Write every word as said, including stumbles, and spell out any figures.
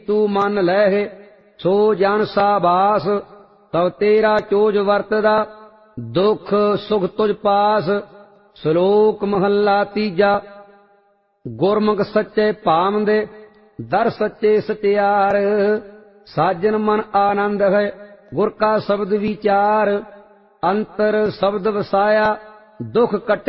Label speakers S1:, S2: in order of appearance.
S1: ਤੂੰ ਮੰਨ ਲਹਿ ਸੋ ਜਨ ਸਾਬਾਸ। ਤਬ ਤੇਰਾ ਚੋਜ ਵਰਤਦਾ ਦੁਖ ਸੁਖ ਤੁਝ ਪਾਸ। ਸ਼ਲੋਕ ਮਹੱਲਾ ਤੀਜਾ। ਗੁਰਮੁਖ ਸੱਚੇ ਭਾਵੰਦੇ ਦਰ ਸੱਚੇ ਸਚਿਆਰ। ਸਾਜਨ ਮਨ ਆਨੰਦ ਹੈ ਗੁਰ ਕਾ ਸ਼ਬਦ ਵਿਚਾਰ। ਅੰਤਰ ਸ਼ਬਦ ਵਸਾਇਆ ਦੁਖ ਕਟੇ